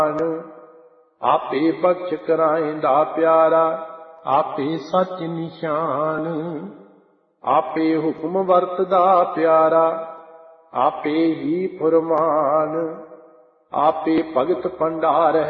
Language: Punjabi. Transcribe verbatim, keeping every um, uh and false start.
ਆਪੇ ਬਖਸ਼ ਕਰਾਇਂਦਾ ਪਿਆਰਾ, ਆਪੇ ਸੱਚ ਨਿਸ਼ਾਨ। ਆਪੇ ਹੁਕਮ ਵਰਤਦਾ ਪਿਆਰਾ, ਆਪੇ ਹੀ ਫੁਰਮਾਨ। ਆਪੇ ਭਗਤ ਭੰਡਾਰ